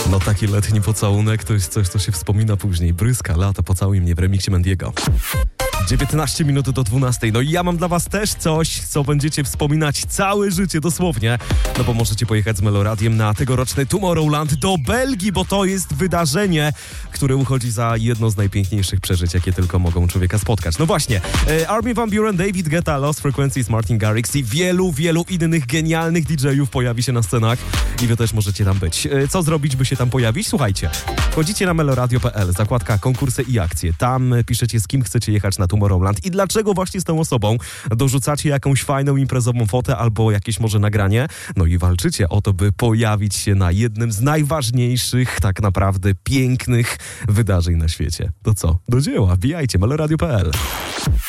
No taki letni pocałunek to jest coś, co się wspomina później. Bryska, lata, pocałuj mnie w remiksie Mendiego. 19 minut do 12. No i ja mam dla was też coś, co będziecie wspominać całe życie dosłownie. No bo możecie pojechać z Meloradiem na tegoroczny Tomorrowland do Belgii, bo to jest wydarzenie, które uchodzi za jedno z najpiękniejszych przeżyć, jakie tylko mogą człowieka spotkać. No właśnie, Armin van Buuren, David Guetta, Lost Frequencies, Martin Garrix i wielu innych genialnych DJ-ów pojawi się na scenach i wy też możecie tam być. Co zrobić, by się tam pojawić? Słuchajcie, wchodzicie na meloradio.pl, zakładka konkursy i akcje. Tam piszecie, z kim chcecie jechać na Tomorrowland i dlaczego właśnie z tą osobą. Dorzucacie jakąś fajną imprezową fotę albo jakieś może nagranie. No i walczycie o to, by pojawić się na jednym z najważniejszych, tak naprawdę pięknych wydarzeń na świecie. To co? Do dzieła, wbijajcie meloradio.pl.